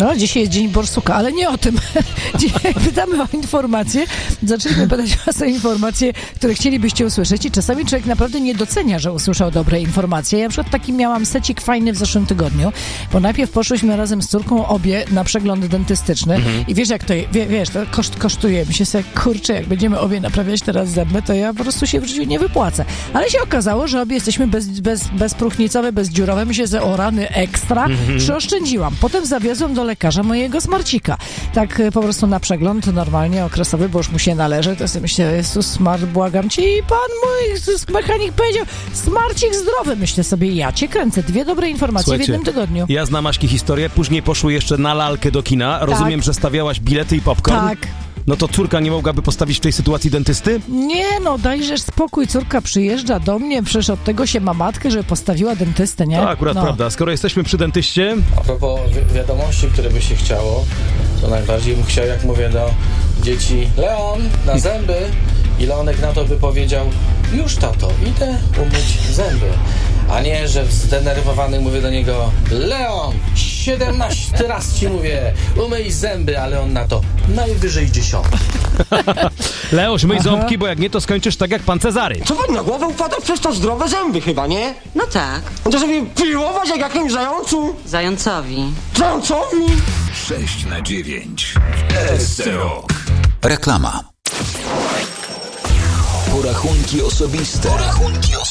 No, dzisiaj jest Dzień Borsuka, ale nie o tym. Dzisiaj pytamy o informacje. Zaczęliśmy pytać was o informacje, które chcielibyście usłyszeć i czasami człowiek naprawdę nie docenia, że usłyszał dobre informacje. Ja na przykład taki miałam secik fajny w zeszłym tygodniu, bo najpierw poszłyśmy razem z córką obie na przegląd dentystyczny i wiesz jak to, wiesz, to kosztuje. Mi się sobie, kurczę, jak będziemy obie naprawiać teraz zęby, to ja po prostu się w życiu nie wypłacę. Ale się okazało, że obie jesteśmy bezpróchnicowe, bezdziurowe. Mi się o rany ekstra przyoszczędziłam. Potem zawiozłam do lekarza mojego smarcika. Tak po prostu na przegląd normalnie okresowy, bo już mu się należy. To sobie myślę, Jezus, smart, błagam cię. I pan mój mechanik powiedział, smarcik zdrowy. Myślę sobie, ja cię kręcę. 2 dobre informacje. Słuchajcie, w jednym tygodniu. Ja znam Aśki historię. Później poszły jeszcze na lalkę do kina. Rozumiem, że stawiałaś bilety i popcorn. Tak. No to córka nie mogłaby postawić w tej sytuacji dentysty? Nie, no dajżesz spokój, córka przyjeżdża do mnie, przecież od tego się ma matkę, żeby postawiła dentystę, nie? To akurat prawda. Skoro jesteśmy przy dentyście... A propos wiadomości, które by się chciało, to najbardziej bym chciał, jak mówię do dzieci, Leon, na zęby. I Leonek na to by powiedział, już tato, idę umyć zęby. A nie, że zdenerwowany mówię do niego, Leon, 17 raz ci mówię, umyj zęby, ale on na to najwyżej 10. Leoś, myj ząbki, bo jak nie, to skończysz tak jak pan Cezary. Co pan na głowę upada? Przecież to zdrowe zęby chyba, nie? No tak, No to sobie piłować jak jakimś zającu? zającowi. Zającowi? 6 na 9 SRO. Reklama. Porachunki osobiste.